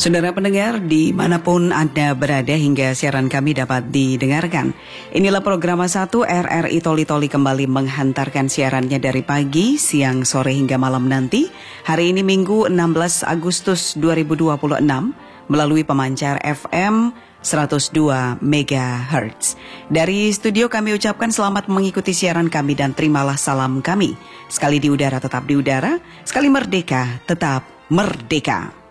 Saudara pendengar, dimanapun Anda berada hingga siaran kami dapat didengarkan. Inilah program 1 RRI Toli-Toli kembali menghantarkan siarannya dari pagi, siang, sore hingga malam nanti. Hari ini Minggu 16 Agustus 2026 melalui pemancar FM 102 MHz. Dari studio kami ucapkan selamat mengikuti siaran kami dan terimalah salam kami. Sekali di udara tetap di udara, sekali merdeka tetap merdeka.